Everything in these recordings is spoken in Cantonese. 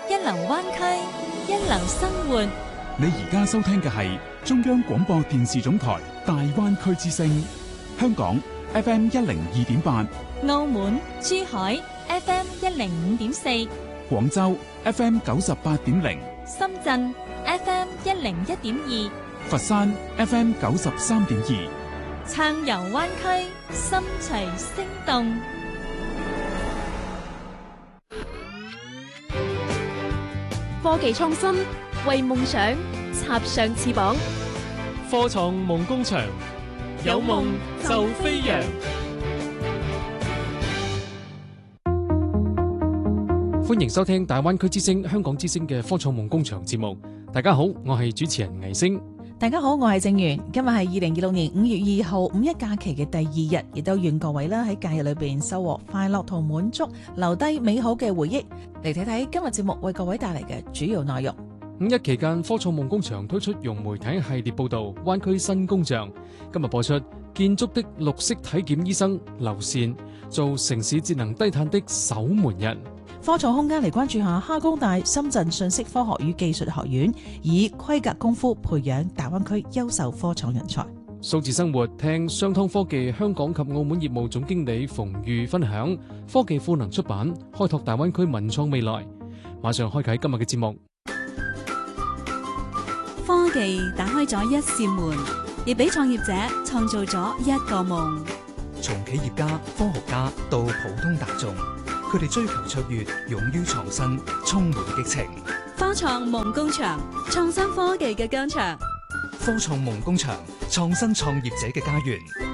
一流灣區，一流生活。 你而家收聽嘅係中央廣播電視總台大灣區之聲，香港 FM 102.8， 澳門、珠海 FM 105.4， 廣州 FM 98.0， 深圳 FM 101.2， 佛山 FM 93.2， 暢遊灣區，心隨聲動。 科技創新，為夢想插上翅膀。 科創夢工場，有夢就飛揚。歡迎收聽大灣區之聲、香港之聲嘅科創夢工場節目。大家好，我係主持人倪星。 大家好，我係正源。今日係2026年5月2號五一假期嘅第二日，亦都願各位啦喺假日裏邊收穫快樂同滿足，留低美好嘅回憶。嚟睇睇今日節目為各位帶嚟嘅主要內容。 五一期間，科創夢工場推出融媒體系列報道《灣區新工匠》。今日播出建築的綠色體檢醫生劉善，做城市節能低碳的守門人。 科創空間嚟關注下哈工大深圳信息科學與技術學院，以規格功夫培養大灣區優秀科創人才。 數字生活，聽商湯科技香港及澳門業務總經理馮玉分享科技賦能出版，開拓大灣區文創未來。馬上開啟今日嘅節目。 科技打開咗一扇門，亦俾創業者創造咗一個夢。 從企業家、科學家到普通大眾，佢哋追求卓越，勇於創新，充滿激情。 科創夢工場，創新科技嘅疆場。 科創夢工場，創新創業者嘅家園。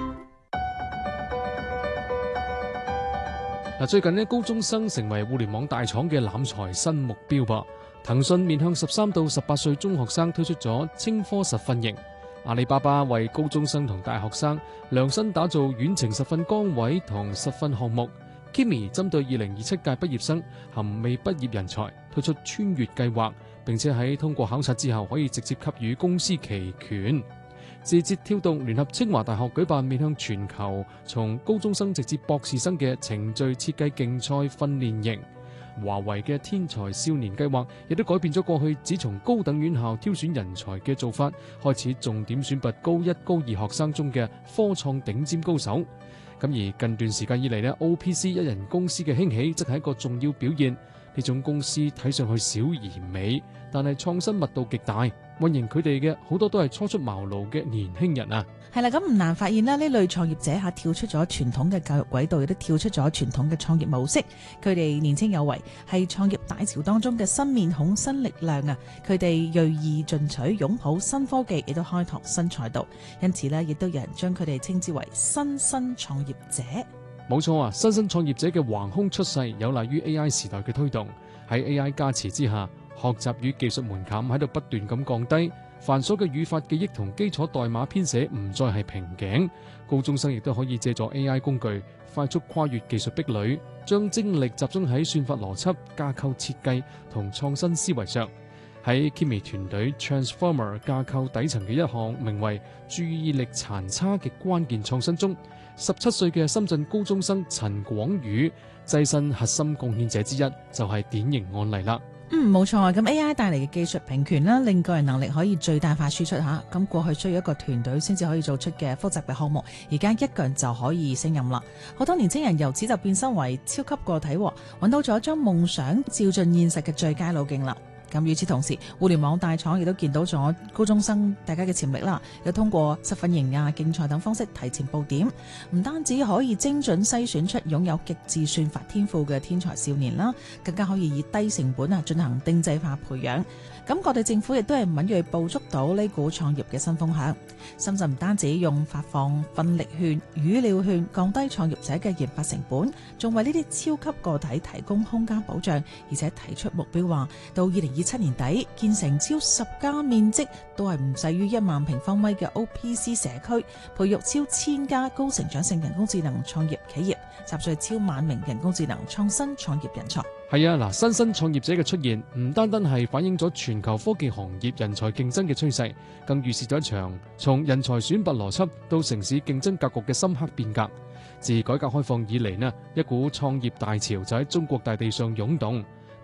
最近呢，高中生成為互聯網大廠嘅攬財新目標噃。騰訊面向13到18歲中學生推出咗青科實訓營，阿里巴巴為高中生同大學生量身打造遠程實訓崗位同實訓項目。Kimi 針對2027屆畢業生含未畢業人才推出穿越計劃，並且喺通過考察之後可以直接給予公司期權。字節跳動聯合清華大學舉辦面向全球從高中生直至博士生嘅程序設計競賽訓練營。華為嘅天才少年計劃亦都改變咗過去只從高等院校挑選人才嘅做法，開始重點選拔高一、高二學生中嘅科創頂尖高手。咁而近段時間以嚟呢 OPC 一人公司嘅興起，則係一個重要表現。呢種公司睇上去小而美，但係創新密度極大，運營佢哋嘅好多都係初出茅廬嘅年輕人啊。 係啦，咁唔難發現啦，呢類創業者跳出咗傳統嘅教育軌道，亦都跳出咗傳統嘅創業模式。佢哋年青有為，係創業大潮當中嘅新面孔、新力量啊！佢哋銳意進取，擁抱新科技，亦都開拓新賽道。因此呢，亦都有人將佢哋稱之為新生創業者。 冇錯啊！新生創業者嘅橫空出世，有賴於 AI 時代嘅推動。喺 AI 加持之下，學習與技術門檻喺度不斷咁降低，繁瑣嘅語法記憶同基礎代碼編寫唔再係瓶頸。高中生亦都可以借助 AI 工具，快速跨越技術壁壘，將精力集中喺算法邏輯、架構設計同創新思維上。喺 Kimi 團隊 Transformer 架構底層嘅一項名為注意力殘差嘅關鍵創新中，17歲嘅深圳高中生陳廣宇躋身核心貢獻者之一，就係典型案例啦。 冇錯啊！咁 AI 帶嚟嘅技術平權啦，令個人能力可以最大化輸出吓。咁過去需要一個團隊先至可以做出嘅複雜嘅項目，而家一個人就可以勝任啦。好多年輕人由此就變身為超級個體，揾到咗將夢想照進現實嘅最佳路徑啦。咁與此同時，互聯網大廠亦都見到咗高中生大家嘅潛力啦，又通過實訓營啊、競賽等方式提前佈點，唔單止可以精準篩選出擁有極致算法天賦嘅天才少年啦，更加可以以低成本進行定制化培養。咁各地政府亦都係敏銳捕捉到呢股創業嘅新風向。深圳唔單止用發放奮力券、語料券降低創業者嘅研發成本，仲為呢啲超級個體提供空間保障，而且提出目標話到2027年底建成超10家面積都係唔細於1萬平方米嘅 OPC 社區，培育超1000家高成長性人工智能創業企業，集聚超萬名人工智能創新創業人才。 係啊，新生創業者嘅出現唔單單係反映咗全球科技行業人才競爭嘅趨勢，更預示咗一場從人才選拔邏輯到城市競爭格局嘅深刻變革。自改革開放以嚟，一股創業大潮就喺中國大地上湧動。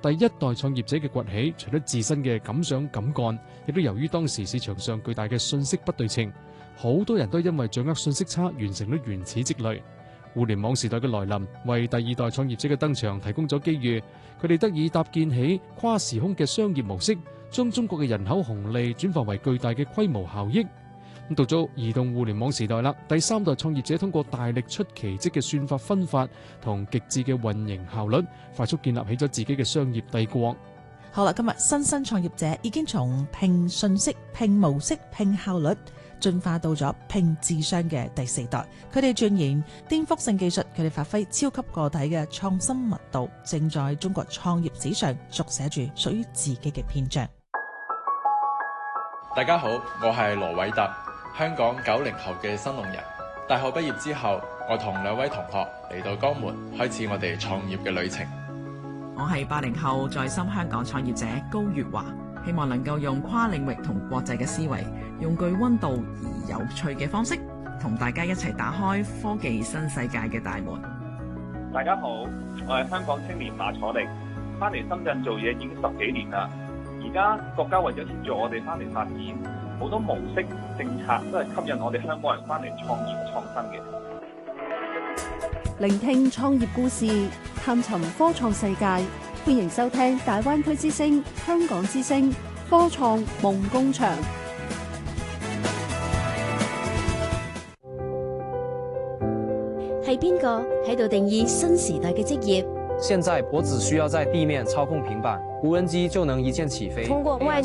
第一代創業者嘅崛起，除咗自身嘅敢想敢幹，亦都由於當時市場上巨大嘅信息不對稱，好多人都因為掌握信息差，完成咗原始積累。互聯網時代嘅來臨，為第二代創業者嘅登場提供咗機遇，佢哋得以搭建起跨時空嘅商業模式，將中國嘅人口紅利轉化為巨大嘅規模效益。到咗移動互聯網時代啦，第三代創業者通過大力出奇蹟嘅算法分發同極致嘅運營效率，快速建立起咗自己嘅商業帝國。 好啦，今日新創業者已經從拼信息、拼模式、拼效率，進化到咗拼智商嘅第四代。佢哋鑽研顛覆性技術，佢哋發揮超級個體嘅創新密度，正在中國創業史上續寫住屬於自己嘅篇章。 大家好，我係羅偉特，香港90後嘅新農人。大學畢業之後，我同2位同學嚟到江門，開始我哋創業嘅旅程。 我係80後在深香港創業者高月華，希望能夠用跨領域同國際嘅思維，用具溫度而有趣嘅方式，同大家一齊打開科技新世界嘅大門。 大家好，我係香港青年馬楚力，翻嚟深圳做嘢已經10幾年啦。而家國家為咗協助我哋翻嚟發展，好多模式政策都係吸引我哋香港人翻嚟創業創新嘅。 聆聽創業故事，探尋科創世界，歡迎收聽大灣區之聲、香港之聲科創夢工場。 係邊個喺度定義新時代嘅職業？ 現在我只需要在地面操控平板，無人機就能一鍵起飛。 通過外